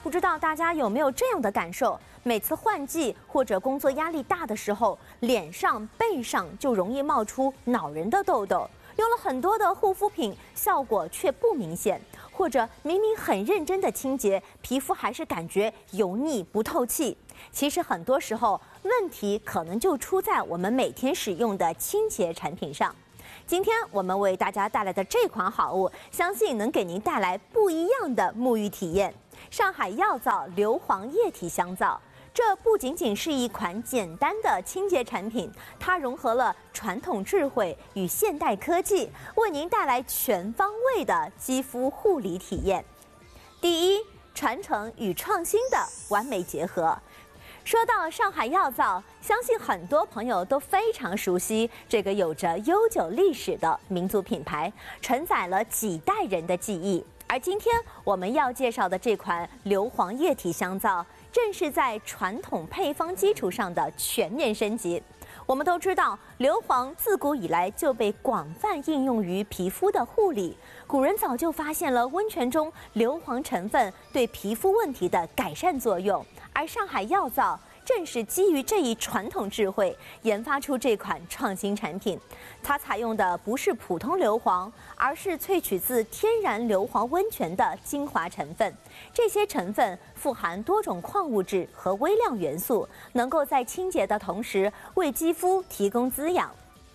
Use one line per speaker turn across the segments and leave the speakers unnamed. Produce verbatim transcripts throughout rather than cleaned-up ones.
不知道大家有没有这样的感受？每次换季或者工作压力大的时候，脸上、背上就容易冒出恼人的痘痘。用了很多的护肤品，效果却不明显，或者明明很认真的清洁，皮肤还是感觉油腻不透气。其实很多时候，问题可能就出在我们每天使用的清洁产品上。今天我们为大家带来的这款好物，相信能给您带来不一样的沐浴体验。上海药皂硫磺液体香皂。这不仅仅是一款简单的清洁产品，它融合了传统智慧与现代科技，为您带来全方位的肌肤护理体验。第一，传承与创新的完美结合。说到上海药皂，相信很多朋友都非常熟悉这个有着悠久历史的民族品牌，承载了几代人的记忆。而今天我们要介绍的这款硫磺液体香皂，正是在传统配方基础上的全面升级。我们都知道，硫磺自古以来就被广泛应用于皮肤的护理。古人早就发现了温泉中硫磺成分对皮肤问题的改善作用，而上海药皂正是基于这一传统智慧，研发出这款创新产品。它采用的不是普通硫磺，而是萃取自天然硫磺温泉的精华成分。这些成分富含多种矿物质和微量元素，能够在清洁的同时为肌肤提供滋养。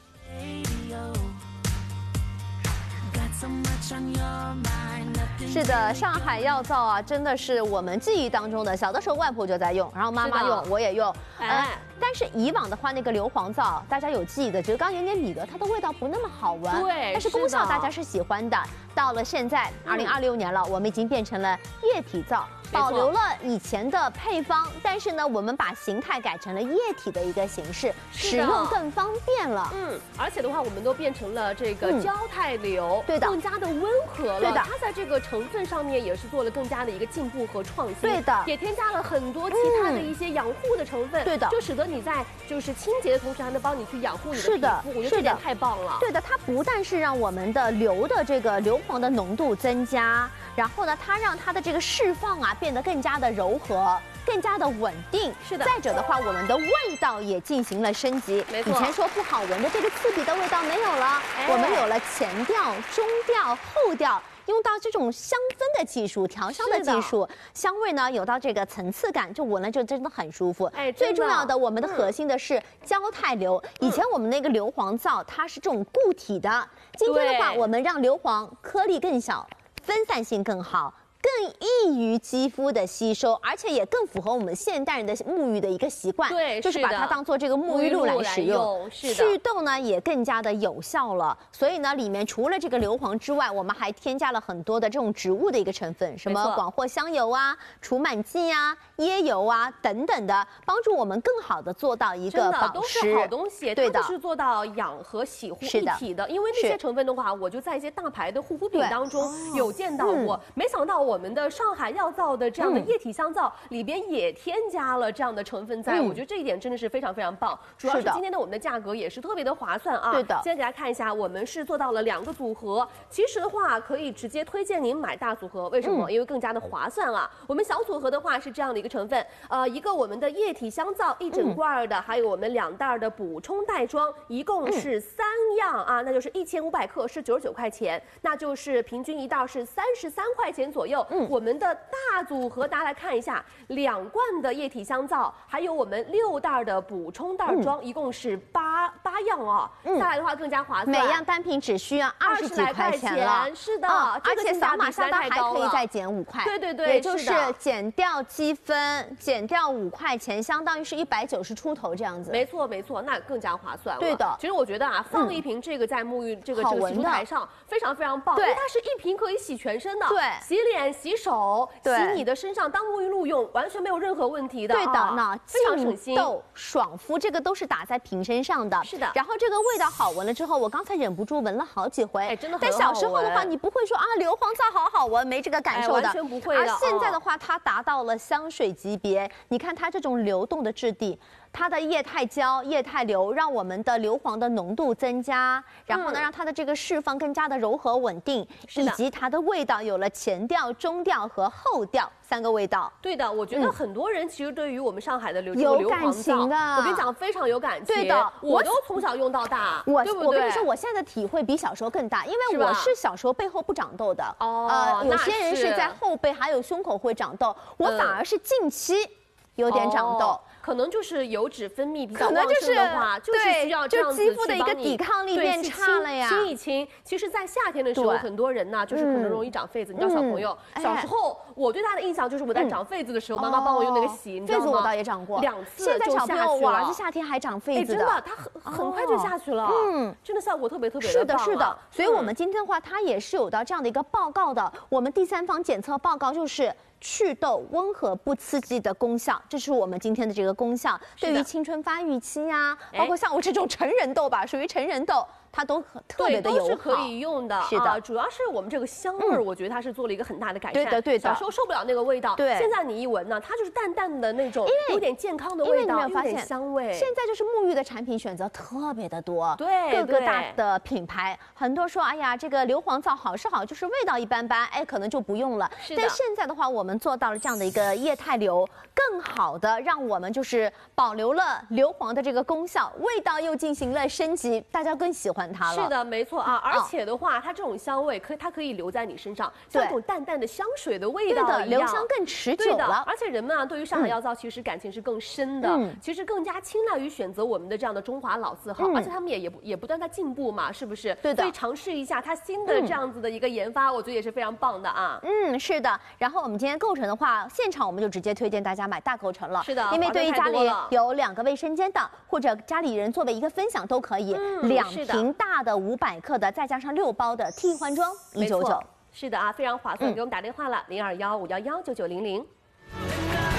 是的，上海药皂啊，真的是我们记忆当中的，小的时候外婆就在用，然后妈妈用，我也用。
哎、
呃，但是以往的话，那个硫磺皂，大家有记忆的，只是刚有点米的，它的味道不那么好闻。
对，
但是功效大家是喜欢的。到了现在，二零二六年了，我们已经变成了液体皂。保留了以前的配方，但是呢，我们把形态改成了液体的一个形式，使用更方便了。
嗯，而且的话，我们都变成了这个胶态硫，
对的，
更加的温和了。
对的，
它在这个成分上面也是做了更加的一个进步和创新。
对的，
也添加了很多其他的一些养护的成分。
对的，
就使得你在就是清洁的同时，还能帮你去养护你的皮肤。我觉得这点太棒了。
对的，它不但是让我们的硫的这个硫磺的浓度增加，然后呢，它让它的这个释放啊变得更加的柔和，更加的稳定。
是的。
再者的话，我们的味道也进行了升级。
没错。
以前说不好闻的这个刺鼻的味道没有了，哎、我们有了前调、中调、后调。用到这种香氛的技术、调香的技术，香味呢有到这个层次感，就闻了就真的很舒服。
哎，
最重要的，我们的核心的是胶态硫。嗯、以前我们那个硫磺皂它是这种固体的，今天的话，我们让硫磺颗粒更小，分散性更好。更易于肌肤的吸收，而且也更符合我们现代人的沐浴的一个习惯，
对，
就是把它当做这个沐浴露来使用。
是的，
祛痘呢也更加的有效了。所以呢，里面除了这个硫磺之外，我们还添加了很多的这种植物的一个成分，什么广藿香油啊、除螨剂啊、椰油啊等等的，帮助我们更好的做到一个保湿。
都是好东西，
对的，
它是做到养和洗护一体的。因为那些成分的话，我就在一些大牌的护肤品当中有见到过，嗯、没想到我们的上海药皂的这样的液体香皂、嗯、里边也添加了这样的成分在、嗯、我觉得这一点真的是非常非常棒。主要是今天的我们的价格也是特别的划算啊。
对的，
先给大家看一下，我们是做到了两个组合。其实的话，可以直接推荐您买大组合，为什么？嗯、因为更加的划算啊。我们小组合的话是这样的一个成分，呃，一个我们的液体香皂一整罐的，嗯、还有我们两袋的补充袋装，一共是三样啊，那就是一千五百克是九十九块钱，那就是平均一袋是三十三块钱左右。嗯，我们的大组合大家来看一下，两罐的液体香皂，还有我们六袋的补充袋装，嗯、一共是八八样哦。嗯，下来的话更加划算，
每样单品只需要二十几块钱了。
是的，
哦、而且扫码下单还可以再减五块。
对对对，
也就是减掉积分，减掉五块钱，相当于是一百九十出头这样子。
没错没错，那更加划算了。
对的，
其实我觉得啊，放一瓶这个在沐浴这个这个洗漱台上非常非常棒，因为它是一瓶可以洗全身的，
对，
洗脸、洗手、洗你的身上当沐浴露用，完全没有任何问题的。
对的，那
非常省心。
痘、爽肤这个都是打在瓶身上的。
是的。
然后这个味道好闻了之后，我刚才忍不住闻了好几回。
哎，真的很好闻。
但小时候的话，你不会说啊，硫磺皂好好闻，没这个感受的，
完全不会的。
而现在的话，它达到了香水级别。你看它这种流动的质地。 它的液态胶、液态硫让我们的硫磺的浓度增加，然后呢，
嗯、
让它的这个释放更加的柔和稳定，以及它的味道有了前调、中调和后调三个味道。
对的，我觉得很多人其实对于我们上海的硫
有
硫磺皂，
的，
我跟你讲非常有感情。
对的，
我都从小用到大，
我
对不对？
我跟你说，我现在的体会比小时候更大，因为我是小时候背后不长痘的。
哦，
呃，有些人是在后背还有胸口会长痘，我反而是近期有点长痘。
哦可能就是油脂分泌比较旺盛的话，
就
是需要这样子
肌肤的一个抵抗力变差了呀。
清一清，其实，在夏天的时候，很多人呢，就是可能容易长痱子。你知道，小朋友小时候，我对他的印象就是我在长痱子的时候，妈妈帮我用那个洗，你知道吗？
痱子我倒也长过，
两次
现在小朋友，我儿子
夏
天还长痱子
的，真的，他很很快就下去了。嗯，真的效果特别特别
的棒。是的，是的。所以我们今天的话，它也是有到这样的一个报告的。我们第三方检测报告就是。祛痘、温和不刺激的功效，这是我们今天的这个功效。对于青春发育期呀、啊，包括像我这种成人痘吧，属于成人痘，它都特别的友好，
都是可以用的。
是的、
啊，主要是我们这个香味儿，我觉得它是做了一个很大的改善。
对的，对的。
小时候受不了那个味道，
对。
现在你一闻呢，它就是淡淡的那种，有点健康的味道，
因为你没有发现
香味。
现在就是沐浴的产品选择特别的多，
对，
各个大的品牌，很多说，哎呀，这个硫磺皂好是好，就是味道一般般，哎，可能就不用了。
是的。
但现在的话，我们做到了这样的一个液态硫，更好的让我们就是保留了硫磺的这个功效，味道又进行了升级，大家更喜欢它了。
是的，没错啊。而且的话，它这种香味可以，它可以留在你身上，像一种淡淡的香水的味道一样，
留香更持久了。
而且人们啊，对于上海药皂其实感情是更深的，嗯、其实更加青睐于选择我们的这样的中华老字号，嗯、而且他们也也也不断在进步嘛，是不是？
对的。
所以尝试一下它新的这样子的一个研发，嗯、我觉得也是非常棒的啊。
嗯，是的。然后我们今天构成的话，现场我们就直接推荐大家买大构成了。
是的，
因为对于家里有两个卫生间的，或者家里人作为一个分享都可以，嗯、两瓶大的五百克的，再加上六包的替换装一九九。
是的啊，非常划算，给我们打电话了零二幺五幺幺九九零零。